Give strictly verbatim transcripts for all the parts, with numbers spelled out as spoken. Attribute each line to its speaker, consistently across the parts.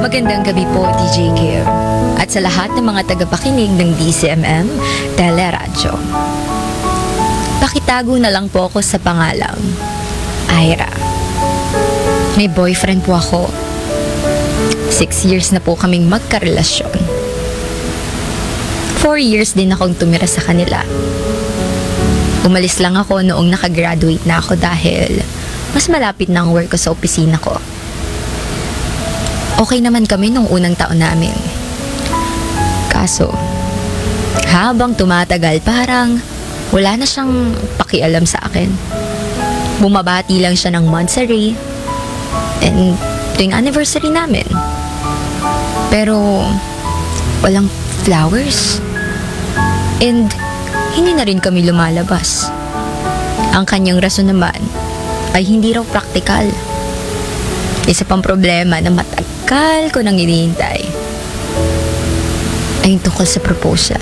Speaker 1: Magandang gabi po, D J Kim. At sa lahat ng mga tagapakinig ng D C M M Teleradyo. Pakitago na lang po ako sa pangalang Ira. May boyfriend po ako. Six years na po kaming magkarelasyon. Four years din akong tumira sa kanila. Umalis lang ako noong nakagraduate na ako dahil mas malapit na ang work ko sa opisina ko. Okay naman kami nung unang taon namin. Kaso, habang tumatagal parang wala na siyang pakialam sa akin. Bumabati lang siya ng monthsary and tuwing anniversary namin. Pero walang flowers. And hindi na rin kami lumalabas. Ang kanyang rason naman ay hindi raw praktikal. Isa pang problema na matagal ko nang hinihintay ay tungkol sa proposal.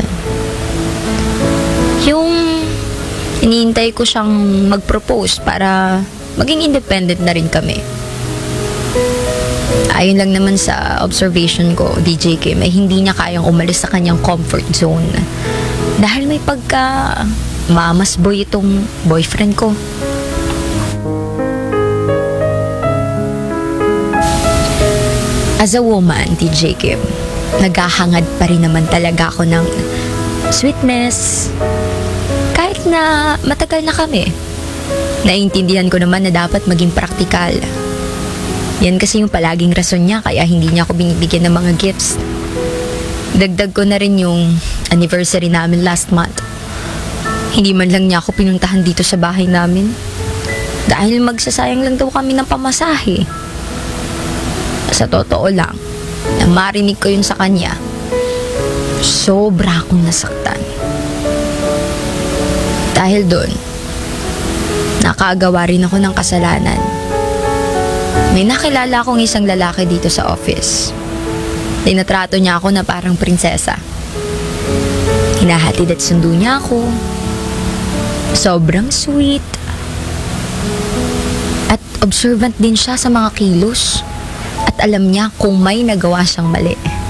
Speaker 1: Yung hinihintay ko siyang mag-propose para maging independent na rin kami. Ayon lang naman sa observation ko, D J Kim, ay hindi niya kayang umalis sa kanyang comfort zone dahil may pagka mamas boy itong boyfriend ko. As a woman, D J Kim, naghahangad pa rin naman talaga ako ng sweetness. Kahit na matagal na kami, naiintindihan ko naman na dapat maging praktikal. Yan kasi yung palaging rason niya kaya hindi niya ako binibigyan ng mga gifts. Dagdag ko na rin yung anniversary namin last month. Hindi man lang niya ako pinuntahan dito sa bahay namin dahil magsasayang lang daw kami ng pamasahe. Sa totoo lang, na marinig ko yun sa kanya, sobra akong nasaktan. Dahil doon, nakagawa rin ako ng kasalanan. May nakilala akong isang lalaki dito sa office. Tinatrato niya ako na parang prinsesa. Hinahatid at sundo niya ako. Sobrang sweet. At observant din siya sa mga kilos. At alam niya kung may nagawa siyang mali.